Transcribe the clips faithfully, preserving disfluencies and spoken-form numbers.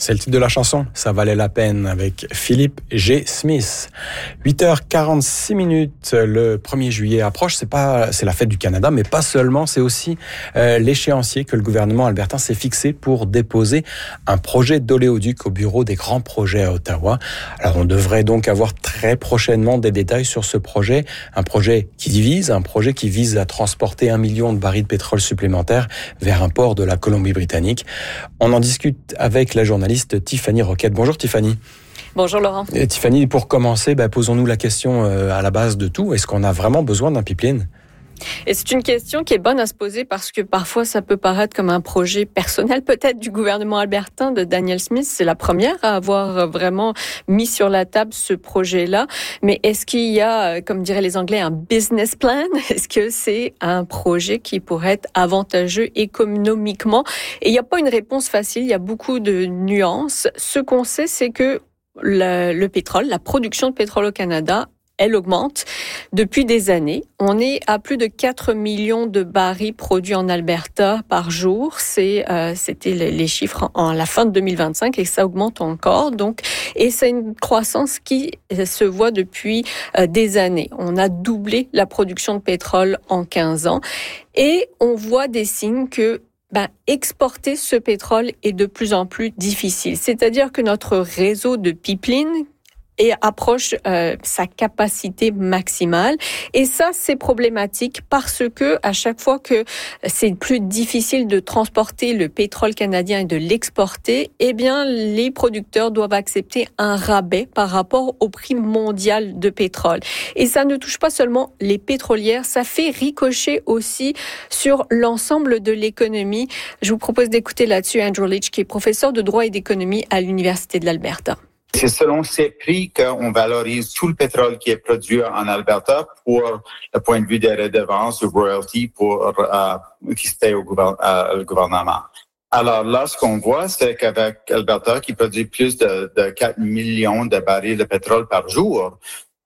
C'est le titre de la chanson, ça valait la peine, avec Philip G. Smith. huit heures quarante-six minutes, le premier juillet approche, c'est pas, c'est la fête du Canada, mais pas seulement, c'est aussi euh, l'échéancier que le gouvernement albertain s'est fixé pour déposer un projet d'oléoduc au bureau des grands projets à Ottawa. Alors on devrait donc avoir très prochainement des détails sur ce projet, un projet qui divise, un projet qui vise à transporter un million de barils de pétrole supplémentaires vers un port de la Colombie-Britannique. On en discute avec la journaliste Tiffany Roquette. Bonjour Tiffany. Bonjour Laurent. Et Tiffany, pour commencer, bah, posons-nous la question euh, à la base de tout. Est-ce qu'on a vraiment besoin d'un pipeline? Et c'est une question qui est bonne à se poser parce que parfois ça peut paraître comme un projet personnel peut-être du gouvernement albertain de Danielle Smith. C'est la première à avoir vraiment mis sur la table ce projet-là. Mais est-ce qu'il y a, comme diraient les Anglais, un business plan? Est-ce que c'est un projet qui pourrait être avantageux économiquement? Et il n'y a pas une réponse facile, il y a beaucoup de nuances. Ce qu'on sait, c'est que le, le pétrole, la production de pétrole au Canada, elle augmente depuis des années. On est à plus de quatre millions de barils produits en Alberta par jour. C'est, euh, c'était les, les chiffres en, en la fin de deux mille vingt-cinq et ça augmente encore. Donc, et c'est une croissance qui se voit depuis euh, des années. On a doublé la production de pétrole en quinze ans et on voit des signes que Ben, exporter ce pétrole est de plus en plus difficile. C'est-à-dire que notre réseau de pipelines et approche euh, sa capacité maximale. Et ça, c'est problématique parce que à chaque fois que c'est plus difficile de transporter le pétrole canadien et de l'exporter, eh bien, les producteurs doivent accepter un rabais par rapport au prix mondial de pétrole. Et ça ne touche pas seulement les pétrolières, ça fait ricocher aussi sur l'ensemble de l'économie. Je vous propose d'écouter là-dessus Andrew Leach, qui est professeur de droit et d'économie à l'Université de l'Alberta. C'est selon ces prix qu'on valorise tout le pétrole qui est produit en Alberta pour le point de vue des redevances ou royalties pour euh, qui se paye au gouver- euh, le gouvernement. Alors là, ce qu'on voit, c'est qu'avec Alberta, qui produit plus de, de quatre millions de barils de pétrole par jour,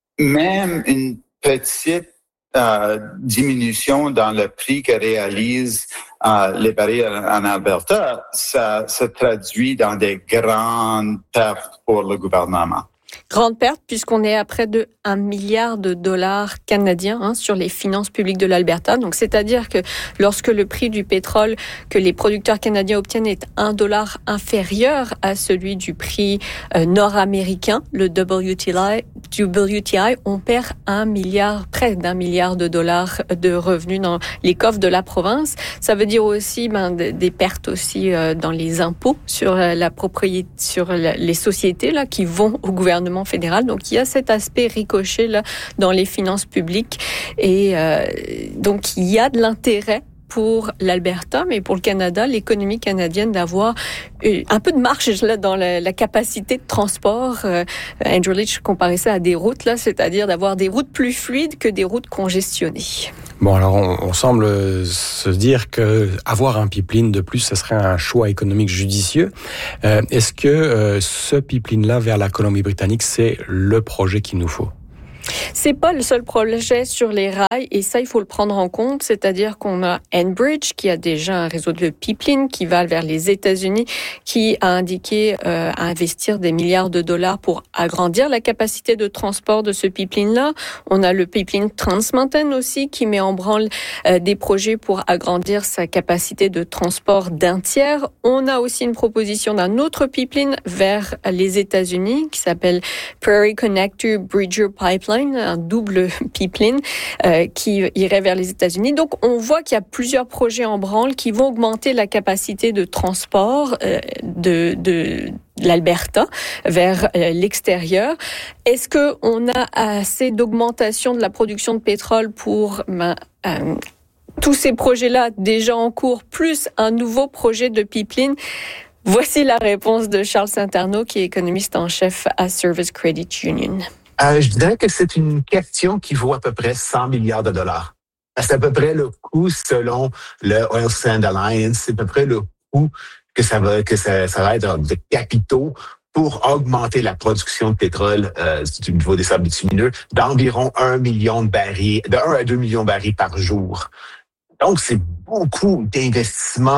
même une petite euh, diminution dans le prix que réalisent euh, les barils en Alberta, ça se traduit dans des grandes pertes pour le gouvernement. Grande perte puisqu'on est à près de un milliard de dollars canadiens hein, sur les finances publiques de l'Alberta. Donc, c'est-à-dire que lorsque le prix du pétrole que les producteurs canadiens obtiennent est un dollar inférieur à celui du prix euh, nord-américain, le W T I, W T I, on perd un milliard, près d'un milliard de dollars de revenus dans les coffres de la province. Ça veut dire aussi ben, des pertes aussi euh, dans les impôts sur la propriété, sur la, les sociétés là qui vont au gouvernement fédéral. Donc, il y a cet aspect ricochet là dans les finances publiques. Et euh, donc, il y a de l'intérêt pour l'Alberta, mais pour le Canada, l'économie canadienne, d'avoir un peu de marge là dans la, la capacité de transport. Euh, Andrew Leach comparait ça à des routes, là, c'est-à-dire d'avoir des routes plus fluides que des routes congestionnées. Bon, alors on, on semble se dire que avoir un pipeline de plus, ce serait un choix économique judicieux. Euh, est-ce que euh, ce pipeline-là vers la Colombie-Britannique, c'est le projet qu'il nous faut? C'est pas le seul projet sur les rails et ça, il faut le prendre en compte. C'est-à-dire qu'on a Enbridge qui a déjà un réseau de pipeline qui va vers les États-Unis, qui a indiqué euh, investir des milliards de dollars pour agrandir la capacité de transport de ce pipeline-là. On a le pipeline Trans Mountain aussi qui met en branle euh, des projets pour agrandir sa capacité de transport d'un tiers. On a aussi une proposition d'un autre pipeline vers les États-Unis qui s'appelle Prairie Connector Bridger Pipeline, un double pipeline euh, qui irait vers les États-Unis. Donc, on voit qu'il y a plusieurs projets en branle qui vont augmenter la capacité de transport euh, de, de l'Alberta vers euh, l'extérieur. Est-ce qu'on a assez d'augmentation de la production de pétrole pour ben, euh, tous ces projets-là déjà en cours, plus un nouveau projet de pipeline? Voici la réponse de Charles Saint-Arnaud, qui est économiste en chef à Service Credit Union. Euh, je dirais que c'est une question qui vaut à peu près cent milliards de dollars. C'est à peu près le coût selon le Oil Sand Alliance, c'est à peu près le coût que ça va que ça, ça va être de capitaux pour augmenter la production de pétrole euh, du niveau des sables bitumineux d'environ un million de barils, de un à deux millions de barils par jour. Donc, c'est beaucoup d'investissements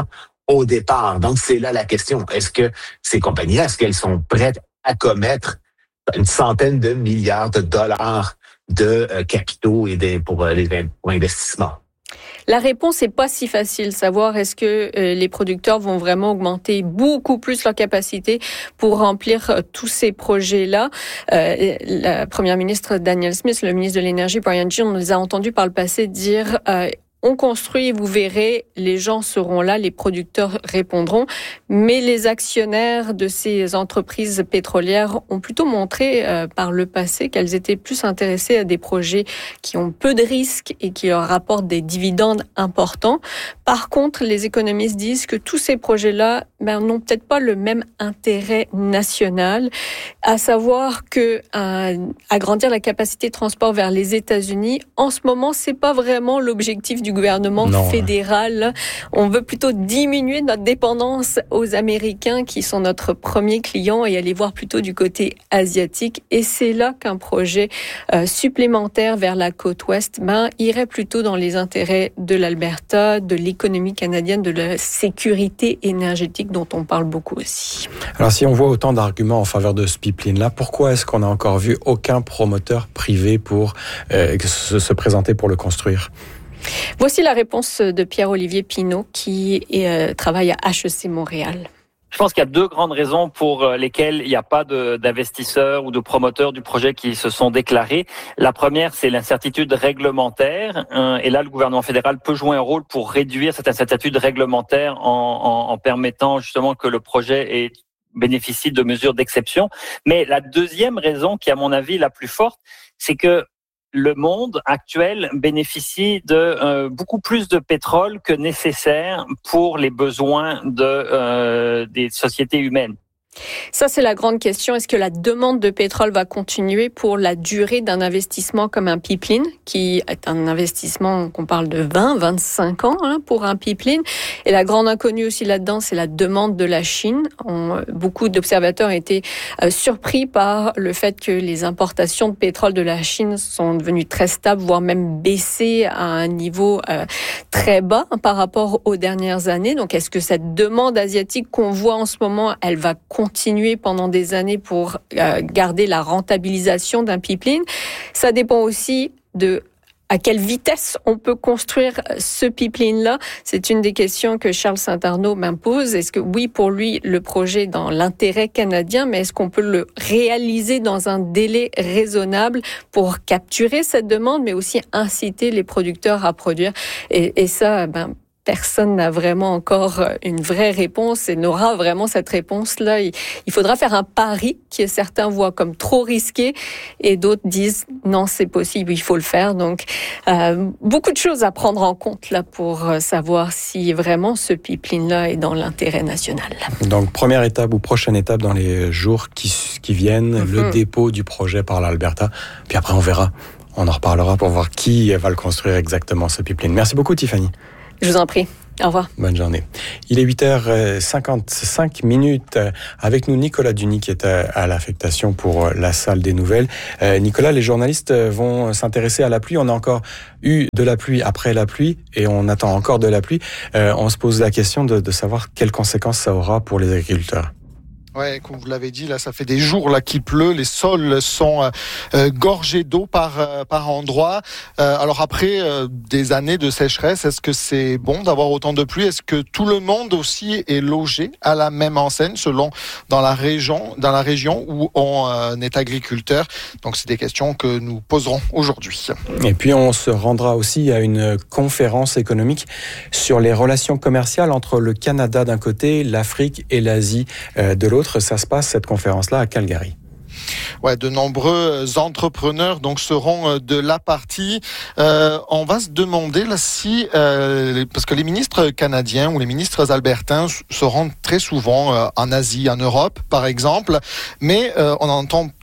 au départ. Donc, c'est là la question. Est-ce que ces compagnies-là, est-ce qu'elles sont prêtes à commettre une centaine de milliards de dollars de euh, capitaux et des, pour euh, les pour investissements? La réponse n'est pas si facile. Savoir est-ce que euh, les producteurs vont vraiment augmenter beaucoup plus leur capacité pour remplir euh, tous ces projets-là. Euh, la première ministre Danielle Smith, le ministre de l'Énergie Brian Gill, on les a entendus par le passé dire euh, on construit, vous verrez, les gens seront là, les producteurs répondront. Mais les actionnaires de ces entreprises pétrolières ont plutôt montré euh, par le passé qu'elles étaient plus intéressées à des projets qui ont peu de risques et qui leur rapportent des dividendes importants. Par contre, les économistes disent que tous ces projets-là ben, n'ont peut-être pas le même intérêt national, à savoir que euh, agrandir la capacité de transport vers les États-Unis, en ce moment, c'est pas vraiment l'objectif du du gouvernement non, fédéral. Ouais. On veut plutôt diminuer notre dépendance aux Américains qui sont notre premier client et aller voir plutôt du côté asiatique. Et c'est là qu'un projet euh, supplémentaire vers la côte ouest ben, irait plutôt dans les intérêts de l'Alberta, de l'économie canadienne, de la sécurité énergétique dont on parle beaucoup aussi. Alors si on voit autant d'arguments en faveur de ce pipeline-là, pourquoi est-ce qu'on n'a encore vu aucun promoteur privé pour euh, se, se présenter pour le construire ? Voici la réponse de Pierre-Olivier Pinault qui est, euh, travaille à H E C Montréal. Je pense qu'il y a deux grandes raisons pour lesquelles il n'y a pas de, d'investisseurs ou de promoteurs du projet qui se sont déclarés. La première, c'est l'incertitude réglementaire. Et là, le gouvernement fédéral peut jouer un rôle pour réduire cette incertitude réglementaire en, en, en permettant justement que le projet ait bénéficie de mesures d'exception. Mais la deuxième raison, qui est à mon avis la plus forte, c'est que le monde actuel bénéficie de euh, beaucoup plus de pétrole que nécessaire pour les besoins de, euh, des sociétés humaines. Ça, c'est la grande question. Est-ce que la demande de pétrole va continuer pour la durée d'un investissement comme un pipeline, qui est un investissement qu'on parle de vingt, vingt-cinq ans hein, pour un pipeline. Et la grande inconnue aussi là-dedans, c'est la demande de la Chine. On, beaucoup d'observateurs ont été euh, surpris par le fait que les importations de pétrole de la Chine sont devenues très stables, voire même baissées à un niveau euh, très bas hein, par rapport aux dernières années. Donc, est-ce que cette demande asiatique qu'on voit en ce moment, elle va continuer pendant des années pour euh, garder la rentabilisation d'un pipeline? Ça dépend aussi de à quelle vitesse on peut construire ce pipeline-là. C'est une des questions que Charles Saint-Arnaud m'impose. Est-ce que oui, pour lui, le projet est dans l'intérêt canadien, mais est-ce qu'on peut le réaliser dans un délai raisonnable pour capturer cette demande, mais aussi inciter les producteurs à produire? Et, et ça, ben, personne n'a vraiment encore une vraie réponse et n'aura vraiment cette réponse-là. Il faudra faire un pari que certains voient comme trop risqué et d'autres disent non, c'est possible, il faut le faire. Donc, euh, beaucoup de choses à prendre en compte là pour savoir si vraiment ce pipeline-là est dans l'intérêt national. Donc, première étape ou prochaine étape dans les jours qui, qui viennent, mm-hmm. le dépôt du projet par l'Alberta. Puis après, on verra, on en reparlera pour voir qui va le construire exactement, ce pipeline. Merci beaucoup, Tiffany. Je vous en prie. Au revoir. Bonne journée. Il est huit heures cinquante-cinq minutes. Avec nous, Nicolas Duny, qui est à l'affectation pour la salle des nouvelles. Euh, Nicolas, les journalistes vont s'intéresser à la pluie. On a encore eu de la pluie après la pluie et on attend encore de la pluie. Euh, on se pose la question de, de savoir quelles conséquences ça aura pour les agriculteurs. Ouais, comme vous l'avez dit, là, ça fait des jours là qu'il pleut, les sols sont euh, gorgés d'eau par euh, par endroits. Euh, alors après euh, des années de sécheresse, est-ce que c'est bon d'avoir autant de pluie? Est-ce que tout le monde aussi est logé à la même enseigne, selon dans la région, dans la région où on euh, est agriculteur? Donc c'est des questions que nous poserons aujourd'hui. Et puis on se rendra aussi à une conférence économique sur les relations commerciales entre le Canada d'un côté, l'Afrique et l'Asie euh, de l'autre. Ça se passe, cette conférence-là, à Calgary. Ouais, de nombreux entrepreneurs donc seront de la partie. Euh, on va se demander là si, euh, parce que les ministres canadiens ou les ministres albertains se rendent très souvent euh, en Asie, en Europe, par exemple, mais euh, on entend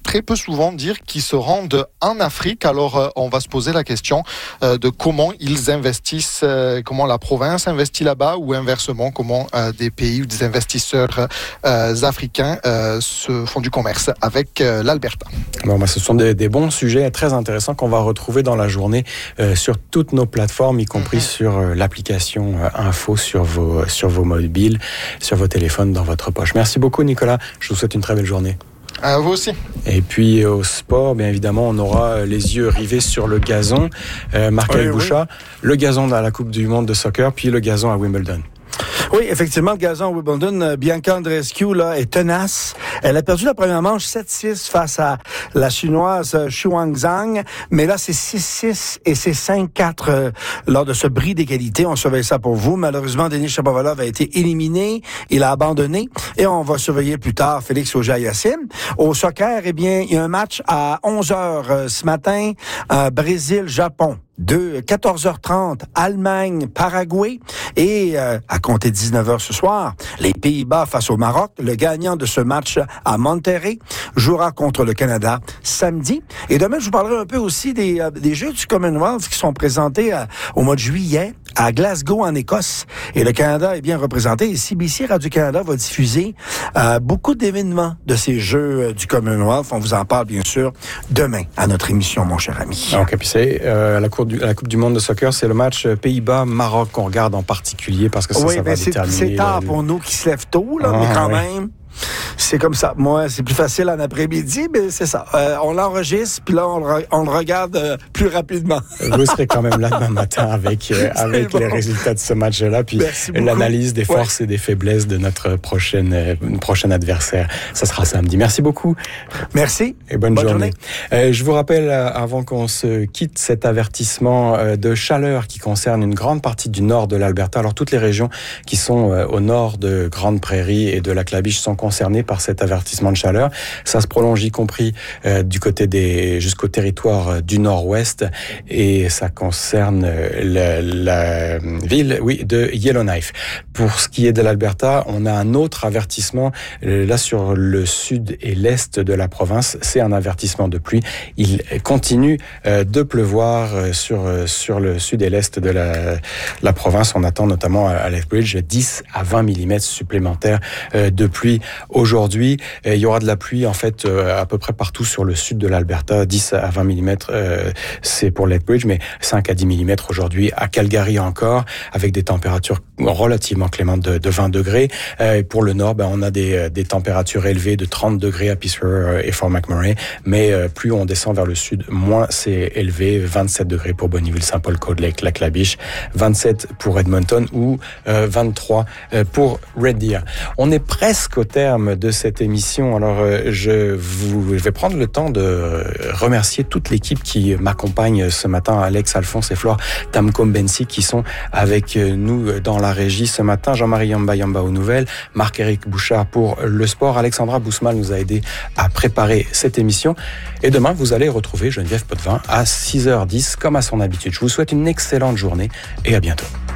très peu souvent dire qu'ils se rendent en Afrique. Alors, euh, on va se poser la question euh, de comment ils investissent, euh, comment la province investit là-bas, ou inversement, comment euh, des pays ou des investisseurs euh, africains euh, se font du commerce avec euh, l'Alberta. Bon, bah, ce sont des, des bons sujets très intéressants qu'on va retrouver dans la journée euh, sur toutes nos plateformes, y compris mm-hmm. sur euh, l'application euh, Info sur vos, sur vos mobiles, sur vos téléphones, dans votre poche. Merci beaucoup, Nicolas. Je vous souhaite une très belle journée. À vous aussi. Et puis au sport, bien évidemment, on aura les yeux rivés sur le gazon. Euh, Marc-Éric oui, Bouchard, oui. Le gazon à la Coupe du Monde de soccer, puis le gazon à Wimbledon. Oui, effectivement, le gazon à Wimbledon, Bianca Andreescu là, est tenace. Elle a perdu la première manche sept six face à la Chinoise Shuang Zhang, mais là, c'est six six et c'est cinq quatre euh, lors de ce bris d'égalité. On surveille ça pour vous. Malheureusement, Denis Shapovalov a été éliminé. Il a abandonné. Et on va surveiller plus tard Félix Auger-Aliassime. Au soccer, eh bien, il y a un match à onze heures euh, ce matin, euh, Brésil-Japon. De quatorze heures trente, Allemagne, Paraguay. Et euh, à compter dix-neuf heures ce soir, les Pays-Bas face au Maroc. Le gagnant de ce match à Monterrey jouera contre le Canada samedi. Et demain, je vous parlerai un peu aussi des, euh, des Jeux du Commonwealth qui sont présentés euh, au mois de juillet à Glasgow, en Écosse. Et le Canada est bien représenté. Et C B C Radio-Canada va diffuser euh, beaucoup d'événements de ces Jeux euh, du Commonwealth. On vous en parle, bien sûr, demain à notre émission, mon cher ami. Donc, et puis c'est euh, la, cour du, la Coupe du Monde de soccer, c'est le match Pays-Bas-Maroc qu'on regarde en particulier parce que ça, oui, ça va c'est, déterminer... c'est tard le... pour nous qui se lèvent tôt, là, ah, mais quand oui. même... C'est comme ça. Moi, c'est plus facile en après-midi, mais c'est ça. Euh, on l'enregistre, puis là, on le, re- on le regarde euh, plus rapidement. Vous serez quand même là demain matin avec, euh, avec bon. les résultats de ce match-là, puis l'analyse des forces ouais. et des faiblesses de notre prochaine, euh, prochain adversaire. Ça sera samedi. Merci beaucoup. Merci. Et bonne, bonne journée. journée. Euh, je vous rappelle, euh, avant qu'on se quitte, cet avertissement euh, de chaleur qui concerne une grande partie du nord de l'Alberta. Alors, toutes les régions qui sont euh, au nord de Grande Prairie et de la Clabiche sont concernés par cet avertissement de chaleur. Ça se prolonge y compris euh, du côté des jusqu'au territoire euh, du nord-ouest et ça concerne euh, la, la ville oui de Yellowknife. Pour ce qui est de l'Alberta, on a un autre avertissement euh, là sur le sud et l'est de la province, c'est un avertissement de pluie. Il continue euh, de pleuvoir euh, sur euh, sur le sud et l'est de la la province. On attend notamment à Lethbridge dix à vingt millimètres supplémentaires euh, de pluie. Aujourd'hui, il y aura de la pluie en fait à peu près partout sur le sud de l'Alberta, dix à vingt millimètres, euh, c'est pour Lethbridge, mais cinq à dix millimètres aujourd'hui à Calgary encore, avec des températures relativement clémentes de, de vingt degrés. Euh, et pour le nord, ben, on a des, des températures élevées de trente degrés à Pittsburgh et Fort McMurray, mais euh, plus on descend vers le sud, moins c'est élevé, vingt-sept degrés pour Bonnyville, Saint-Paul, Cold Lake, la Clabiche, vingt-sept pour Edmonton ou euh, vingt-trois pour Red Deer. On est presque au terme de cette émission. Alors, euh, je, vous, je vais prendre le temps de remercier toute l'équipe qui m'accompagne ce matin, Alex, Alphonse et Flore Tamcombensi, qui sont avec nous dans la régie ce matin. Jean-Marie Yamba Yamba aux nouvelles, Marc-Éric Bouchard pour le sport, Alexandra Bousmal nous a aidé à préparer cette émission. Et demain, vous allez retrouver Geneviève Potvin à six heures dix, comme à son habitude. Je vous souhaite une excellente journée et à bientôt.